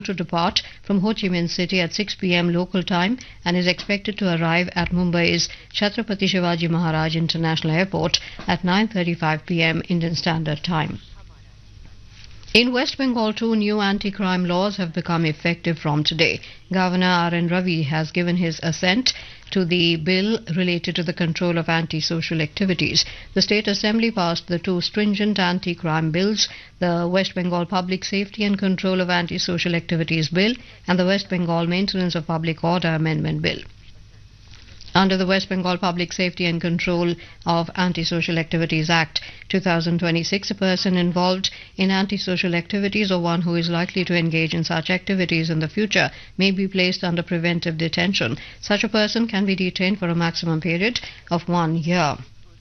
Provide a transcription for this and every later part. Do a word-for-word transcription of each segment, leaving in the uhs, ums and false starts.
to depart from Ho Chi Minh City at six p m local time and is expected to arrive at Mumbai's Chhatrapati Shivaji Maharaj International Airport at nine thirty-five p m Indian Standard Time. In West Bengal, two new anti-crime laws have become effective from today. Governor R N Ravi has given his assent to the bill related to the control of anti-social activities. The State Assembly passed the two stringent anti-crime bills, the West Bengal Public Safety and Control of Anti-Social Activities Bill and the West Bengal Maintenance of Public Order Amendment Bill. Under the West Bengal Public Safety and Control of Antisocial Activities Act two thousand twenty-six, a person involved in antisocial activities or one who is likely to engage in such activities in the future may be placed under preventive detention. Such a person can be detained for a maximum period of one year.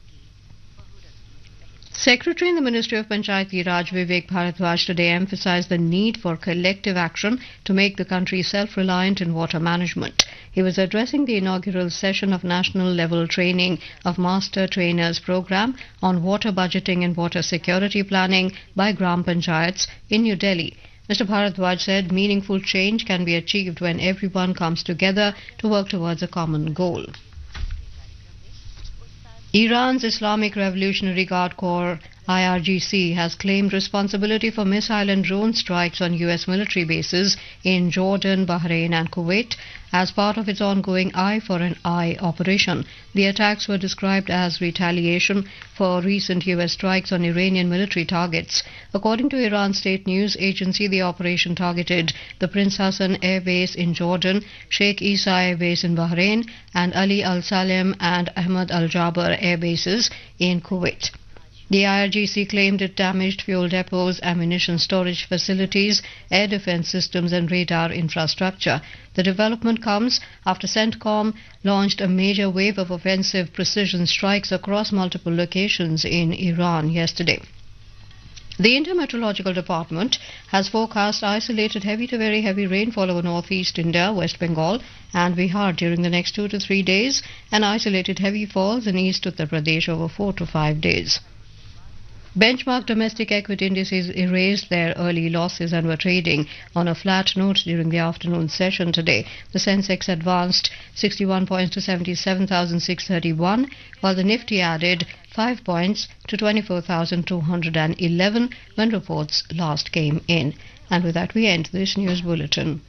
Secretary in the Ministry of Panchayati Raj Vivek Bharadwaj today emphasized the need for collective action to make the country self-reliant in water management. He was addressing the inaugural session of National Level Training of Master Trainers Program on water budgeting and water security planning by Gram Panchayats in New Delhi. Mister Bharadwaj said meaningful change can be achieved when everyone comes together to work towards a common goal. Iran's Islamic Revolutionary Guard Corps I R G C has claimed responsibility for missile and drone strikes on U S military bases in Jordan, Bahrain and Kuwait as part of its ongoing Eye for an Eye operation. The attacks were described as retaliation for recent U S strikes on Iranian military targets. According to Iran state news agency, the operation targeted the Prince Hassan Air Base in Jordan, Sheikh Isa Air Base in Bahrain and Ali Al Salem and Ahmad Al Jaber air bases in Kuwait. The I R G C claimed it damaged fuel depots, ammunition storage facilities, air defense systems and radar infrastructure. The development comes after CENTCOM launched a major wave of offensive precision strikes across multiple locations in Iran yesterday. The Intermeteorological Department has forecast isolated heavy to very heavy rainfall over northeast India, West Bengal and Bihar during the next two to three days and isolated heavy falls in East Uttar Pradesh over four to five days. Benchmark domestic equity indices erased their early losses and were trading on a flat note during the afternoon session today. The Sensex advanced sixty-one points to seventy-seven thousand six hundred thirty-one, while the Nifty added five points to twenty-four thousand two hundred eleven when reports last came in. And with that we end this news bulletin.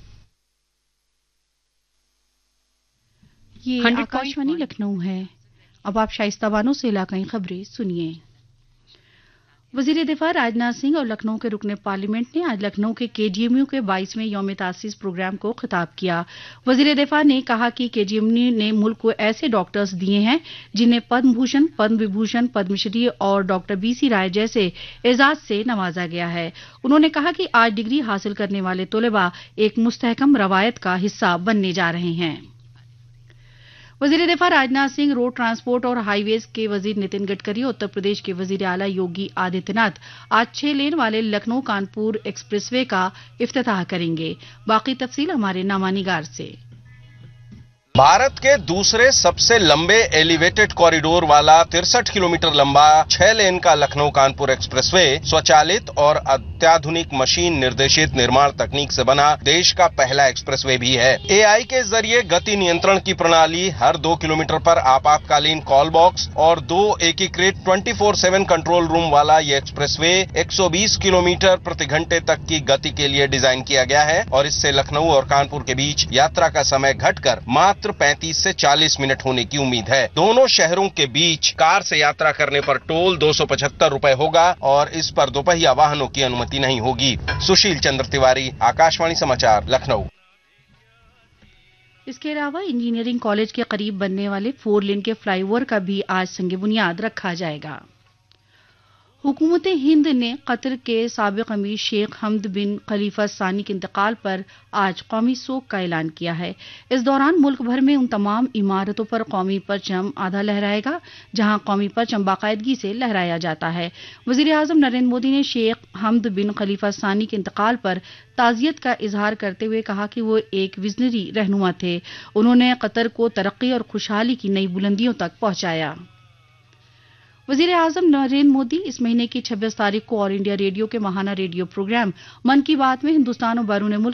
ये आकाशवाणी लखनऊ है। अब आप शाइस्ता बानो से इलाकाई खबरें सुनिए। वजीर दिफा राजनाथ सिंह और लखनऊ के रुकने पार्लियामेंट ने आज लखनऊ के केजीएमयू के बाईसवें यौम तासीस प्रोग्राम को खिताब किया। वजीर दिफा ने कहा कि केजीएमयू ने मुल्क को ऐसे डॉक्टर्स दिए हैं जिन्हें पद्म भूषण, पद्म विभूषण, पद्मश्री और डॉक्टर बीसी राय जैसे एजाज से नवाजा गया है। उन्होंने कहा कि आज डिग्री हासिल करने वाले तलबा एक मुस्तहकम रवायत का हिस्सा बनने जा रहे हैं। वजीर दिफा राजनाथ सिंह, रोड ट्रांसपोर्ट और हाईवेज के वजीर नितिन गडकरी और उत्तर प्रदेश के वजीर आला योगी आदित्यनाथ आज छह लेन वाले लखनऊ कानपुर एक्सप्रेसवे का इफ्तिताह करेंगे। बाकी तफसील हमारे नामानिगार से। भारत के दूसरे सबसे लंबे एलिवेटेड कॉरिडोर वाला तिरसठ किलोमीटर लंबा छह लेन का लखनऊ कानपुर एक्सप्रेसवे स्वचालित और अत्याधुनिक मशीन निर्देशित निर्माण तकनीक से बना देश का पहला एक्सप्रेसवे भी है। एआई के जरिए गति नियंत्रण की प्रणाली, हर दो किलोमीटर पर आपातकालीन कॉल बॉक्स और दो एकीकृत चौबीस सात कंट्रोल रूम वाला ये एक्सप्रेसवे एक सौ बीस किलोमीटर प्रति घंटे तक की गति के लिए डिजाइन किया गया है और इससे लखनऊ और कानपुर के बीच यात्रा का समय घटकर मात्र पैंतीस से चालीस मिनट होने की उम्मीद है। दोनों शहरों के बीच कार से यात्रा करने पर टोल दो सौ पचहत्तर रुपए होगा और इस पर दोपहिया वाहनों की अनुमति नहीं होगी। सुशील चंद्र तिवारी, आकाशवाणी समाचार, लखनऊ। इसके अलावा इंजीनियरिंग कॉलेज के करीब बनने वाले फोर लेन के फ्लाईओवर का भी आज संग बुनियाद रखा जाएगा। हुकूमत हिंद ने कतर के साबिक अमीर शेख हमद बिन खलीफा सानी के इंतकाल पर आज कौमी सोग का ऐलान किया है। इस दौरान मुल्क भर में उन तमाम इमारतों पर कौमी परचम आधा लहराएगा जहां कौमी परचम बाकायदगी से लहराया जाता है। वजीर आजम नरेंद्र मोदी ने शेख हमद बिन खलीफा सानी के इंतकाल पर ताजियत का इजहार करते हुए कहा कि वो एक विजनरी रहनुमा थे। उन्होंने कतर को तरक्की और खुशहाली की नई बुलंदियों तक पहुंचाया। वजीर आजम नरेंद्र मोदी इस महीने की छब्बीस तारीख को ऑल इंडिया रेडियो के माहाना रेडियो प्रोग्राम मन की बात में हिंदुस्तान और बैरून मुल्क